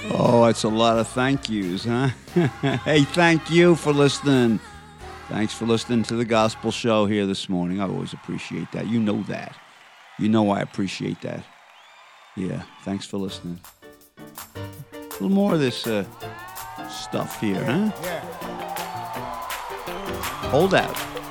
Oh, it's a lot of thank yous, huh? Hey, thank you for listening. Thanks for listening to the gospel show here this morning. I always appreciate that. You know that. You know I appreciate that. Yeah, thanks for listening. A little more of this stuff here, huh? Yeah. Hold out.